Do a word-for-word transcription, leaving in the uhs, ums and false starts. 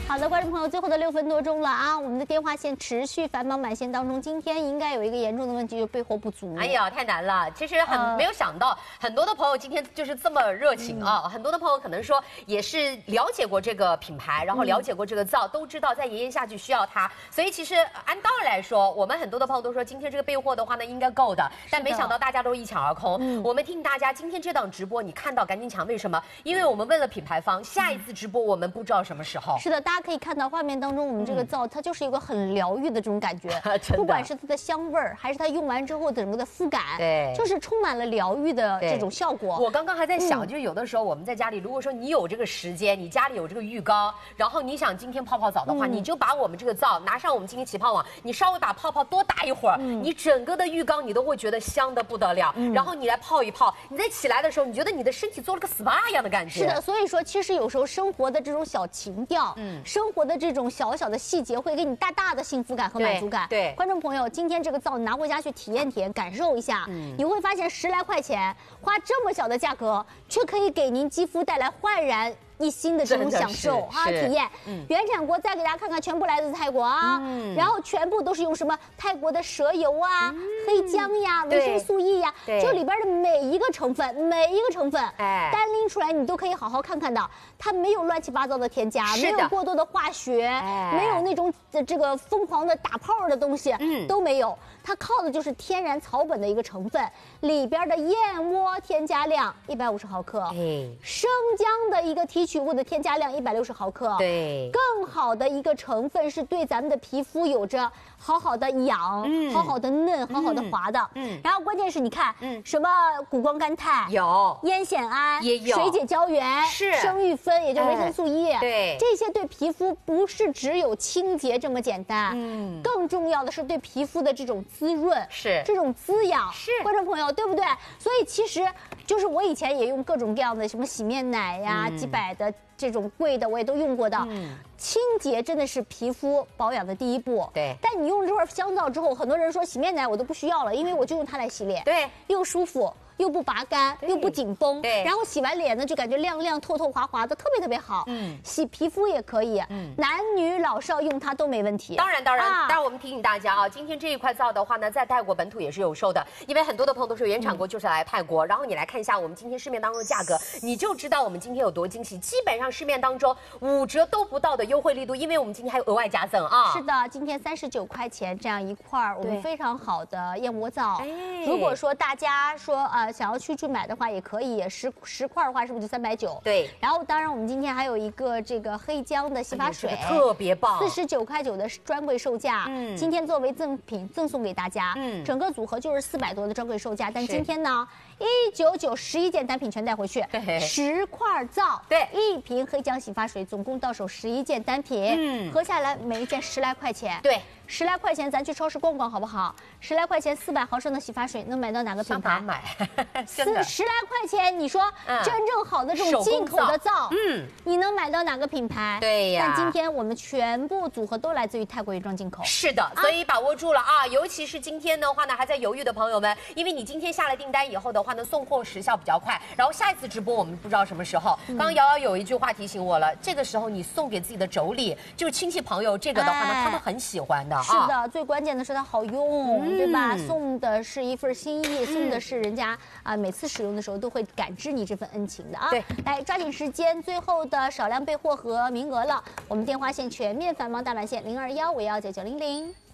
好的，观众朋友，最后的六分多钟了啊，我们的电话线持续繁忙满线当中，今天应该有一个严重的问题，就是备货不足。 哎呀，太难了！其实很、呃、没有想到，很多的朋友今天就是这么热情啊、嗯！很多的朋友可能说也是了解过这个品牌，然后了解过这个皂，嗯、都知道在炎炎夏季需要它。所以其实按道理来说，我们很多的朋友都说今天这个备货的话呢应该够的，但没想到大家都一抢而空。嗯、我们提醒大家，今天这档直播你看到赶紧抢，为什么？因为我们问了品牌方，下一次直播我们不知道什么时候。 是的，大家可以看到画面当中，我们这个皂、嗯、它就是一个很疗愈的这种感觉，不管是它的香味儿，还是它用完之后整个的肤感，对，就是充满了疗愈的这种效果。 我刚刚还在想，嗯、就是有的时候我们在家里，如果说你有这个时间，你家里有这个浴缸，然后你想今天泡泡澡的话，嗯、你就把我们这个皂拿上我们今天起泡网，你稍微把泡泡多打一会儿，嗯、你整个的浴缸你都会觉得香的不得了。嗯、然后你来泡一泡，你在起来的时候，你觉得你的身体做了个 S P A 一样的感觉。 是的，所以说其实有时候生活的这种小情调，嗯，生活的这种小小的细节，会给你大大的幸福感和满足感。 对，对观众朋友，今天这个皂你拿回家去体验体验，感受一下，嗯、你会发现十来块钱花这么小的价格，却可以给您肌肤带来焕然一新的这种享受啊体验。嗯、原产国再给大家看看，全部来自泰国啊，嗯、然后全部都是用什么泰国的蛇油啊、嗯、黑姜呀、维生素 E 呀，就里边的每一个成分，每一个成分，哎，单拎出来你都可以好好看看的，它没有乱七八糟的添加，没有过多的化学，哎、没有那种这个疯狂的打泡的东西，嗯、都没有。它靠的就是天然草本的一个成分，里边的燕窝添加量一百五十毫克，哎，生姜的一个提取物的添加量一百六十毫克， 对， 更好的一个成分是对咱们的皮肤有着好好的养、嗯、好好的嫩、好好的滑的，嗯，然后关键是你看，嗯，什么谷胱甘肽有， 烟酰胺也有， 水解胶原是， 生育酚也就是维生素 E，哎、 对， 这些对皮肤不是只有清洁这么简单，嗯，更重要的是对皮肤的这种滋润， 是这种滋养， 是观众朋友对不对？所以其实就是我以前也用各种各样的什么洗面奶呀、嗯、几百的这种贵的我也都用过的。嗯，清洁真的是皮肤保养的第一步。 对， 但你用这块香皂之后，很多人说洗面奶我都不需要了，因为我就用它来洗脸。 对， 又舒服。又不拔干，又不紧绷，对，然后洗完脸呢就感觉亮亮、透透、滑滑的，特别特别好。嗯，洗皮肤也可以，嗯，男女老少用它都没问题。 当然，当然，啊、当然，我们提醒大家啊，今天这一块皂的话呢，在泰国本土也是有售的，因为很多的朋友都说原产国就是来泰国，嗯、然后你来看一下我们今天市面当中的价格，你就知道我们今天有多惊喜。基本上市面当中五折都不到的优惠力度，因为我们今天还有额外加赠啊。 是的，今天三十九块钱这样一块我们非常好的燕窝皂。哎，如果说大家说呃想要去去买的话也可以，十十块的话是不是就三百九？ 对。 然后当然我们今天还有一个这个黑姜的洗发水， 哎、特别棒， 四十九块九的专柜售价，嗯，今天作为赠品赠送给大家，嗯，整个组合就是四百多的专柜售价，但今天呢，一九九十一件单品全带回去，十块皂， 对， 一瓶黑姜洗发水，总共到手十一件单品，嗯，合下来每一件十来块钱， 对。 十来块钱，咱去超市逛逛好不好？十来块钱，四百毫升的洗发水能买到哪个品牌？ 买， 四十来块钱，你说、嗯、真正好的这种进口的皂，嗯，你能买到哪个品牌？ 对呀。 但今天我们全部组合都来自于泰国原装进口。 是的，所以把握住了啊！尤其是今天的话呢，还在犹豫的朋友们，因为你今天下了订单以后的话呢，送货时效比较快，然后下一次直播我们不知道什么时候。嗯、刚刚瑶瑶有一句话提醒我了，这个时候你送给自己的妯娌，就是亲戚朋友，这个的话呢，哎、他们很喜欢的。 是的，啊、最关键的是它好用，嗯、对吧？送的是一份心意，嗯、送的是人家啊，每次使用的时候都会感知你这份恩情的啊。 对， 来抓紧时间，最后的少量备货和名额了，我们电话线全面繁忙大满线零二幺五幺九九零零。